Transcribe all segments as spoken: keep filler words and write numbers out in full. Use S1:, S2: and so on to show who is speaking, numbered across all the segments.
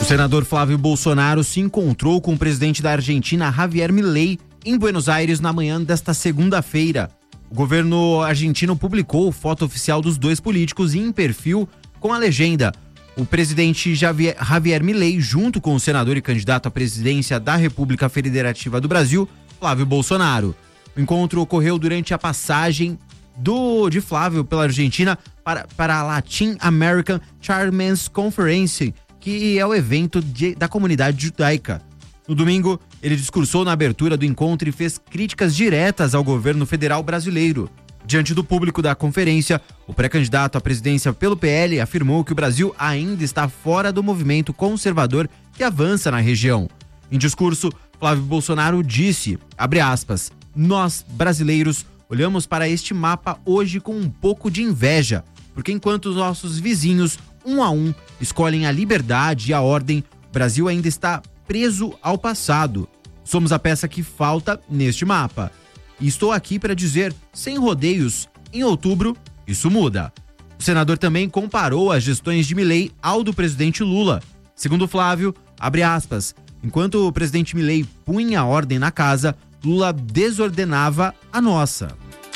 S1: O senador Flávio Bolsonaro se encontrou com o presidente da Argentina, Javier Milei, em Buenos Aires na manhã desta segunda-feira. O governo argentino publicou foto oficial dos dois políticos em perfil com a legenda: o presidente Javier, Javier Milei, junto com o senador e candidato à presidência da República Federativa do Brasil, Flávio Bolsonaro. O encontro ocorreu durante a passagem do, de Flávio pela Argentina para, para a Latin American Chairman's Conference, que é o evento de, da comunidade judaica. No domingo, ele discursou na abertura do encontro e fez críticas diretas ao governo federal brasileiro. Diante do público da conferência, o pré-candidato à presidência pelo P L afirmou que o Brasil ainda está fora do movimento conservador que avança na região. Em discurso, Flávio Bolsonaro disse, abre aspas, nós, brasileiros, olhamos para este mapa hoje com um pouco de inveja, porque enquanto os nossos vizinhos, um a um, escolhem a liberdade e a ordem, o Brasil ainda está preso ao passado. Somos a peça que falta neste mapa. E estou aqui para dizer, sem rodeios, em outubro, isso muda. O senador também comparou as gestões de Milei ao do presidente Lula. Segundo Flávio, abre aspas, enquanto o presidente Milei punha a ordem na casa, Lula desordenava a nossa.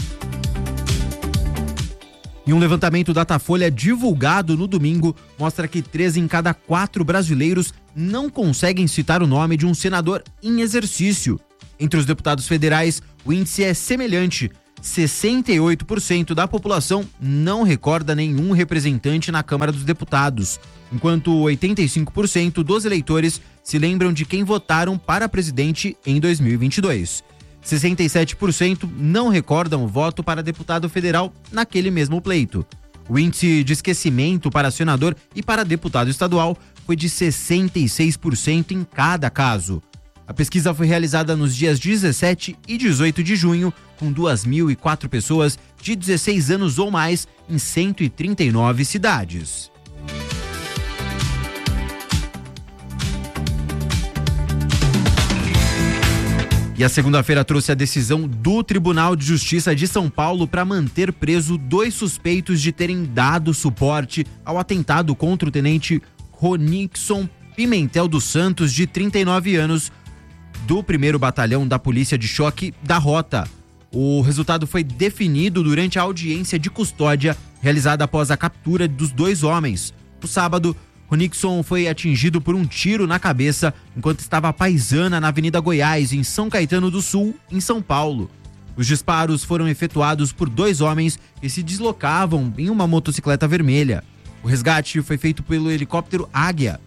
S1: E um levantamento Datafolha divulgado no domingo mostra que três em cada quatro brasileiros não conseguem citar o nome de um senador em exercício. Entre os deputados federais, o índice é semelhante. sessenta e oito por cento da população não recorda nenhum representante na Câmara dos Deputados, enquanto oitenta e cinco por cento dos eleitores se lembram de quem votaram para presidente em dois mil e vinte e dois. sessenta e sete por cento não recordam o voto para deputado federal naquele mesmo pleito. O índice de esquecimento para senador e para deputado estadual foi de sessenta e seis por cento em cada caso. A pesquisa foi realizada nos dias dezessete e dezoito de junho, com duas mil e quatro pessoas de dezesseis anos ou mais em cento e trinta e nove cidades. E a segunda-feira trouxe a decisão do Tribunal de Justiça de São Paulo para manter preso dois suspeitos de terem dado suporte ao atentado contra o tenente Ronixon Pimentel dos Santos, de trinta e nove anos, do primeiro Batalhão da Polícia de Choque da Rota. O resultado foi definido durante a audiência de custódia realizada após a captura dos dois homens. No sábado, Ronixon foi atingido por um tiro na cabeça enquanto estava à paisana na Avenida Goiás, em São Caetano do Sul, em São Paulo. Os disparos foram efetuados por dois homens que se deslocavam em uma motocicleta vermelha. O resgate foi feito pelo helicóptero Águia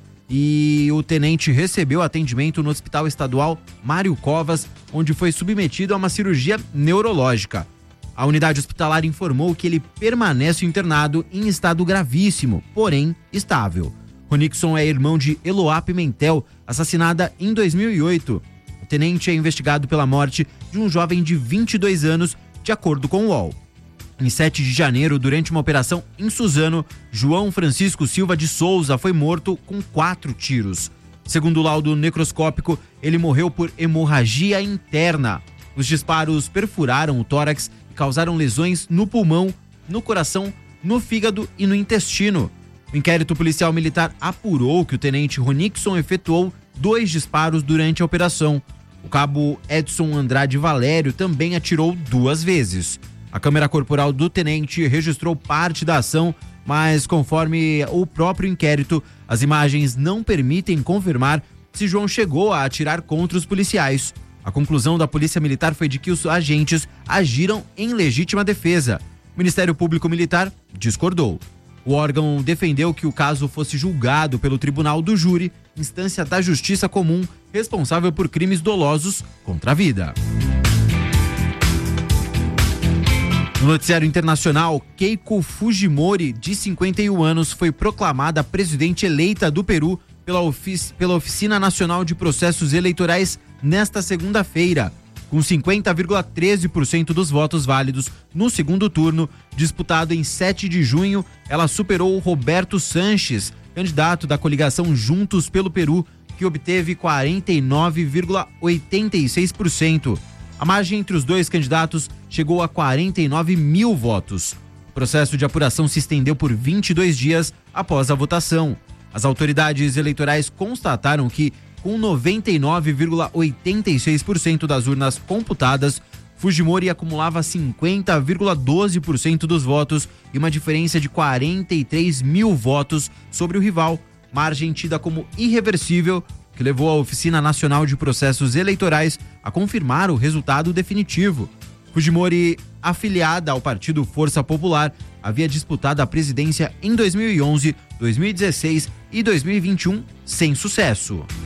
S1: e o tenente recebeu atendimento no Hospital Estadual Mário Covas, onde foi submetido a uma cirurgia neurológica. A unidade hospitalar informou que ele permanece internado em estado gravíssimo, porém estável. Ronixon é irmão de Eloá Pimentel, assassinada em dois mil e oito. O tenente é investigado pela morte de um jovem de vinte e dois anos, de acordo com o U O L. Em sete de janeiro, durante uma operação em Suzano, João Francisco Silva de Souza foi morto com quatro tiros. Segundo o laudo necroscópico, ele morreu por hemorragia interna. Os disparos perfuraram o tórax e causaram lesões no pulmão, no coração, no fígado e no intestino. O inquérito policial militar apurou que o tenente Ronixon efetuou dois disparos durante a operação. O cabo Edson Andrade Valério também atirou duas vezes. A câmera corporal do tenente registrou parte da ação, mas conforme o próprio inquérito, as imagens não permitem confirmar se João chegou a atirar contra os policiais. A conclusão da Polícia Militar foi de que os agentes agiram em legítima defesa. O Ministério Público Militar discordou. O órgão defendeu que o caso fosse julgado pelo Tribunal do Júri, instância da Justiça Comum, responsável por crimes dolosos contra a vida. No noticiário internacional, Keiko Fujimori, de cinquenta e um anos, foi proclamada presidente eleita do Peru pela, ofici- pela Oficina Nacional de Processos Eleitorais nesta segunda-feira. Com cinquenta vírgula treze por cento dos votos válidos no segundo turno, disputado em sete de junho, ela superou Roberto Sanches, candidato da coligação Juntos pelo Peru, que obteve quarenta e nove vírgula oitenta e seis por cento. A margem entre os dois candidatos chegou a quarenta e nove mil votos. O processo de apuração se estendeu por vinte e dois dias após a votação. As autoridades eleitorais constataram que, com noventa e nove vírgula oitenta e seis por cento das urnas computadas, Fujimori acumulava cinquenta vírgula doze por cento dos votos e uma diferença de quarenta e três mil votos sobre o rival, margem tida como irreversível, que levou a Oficina Nacional de Processos Eleitorais a confirmar o resultado definitivo. Fujimori, afiliada ao partido Força Popular, havia disputado a presidência em dois mil e onze, dois mil e dezesseis e dois mil e vinte e um sem sucesso.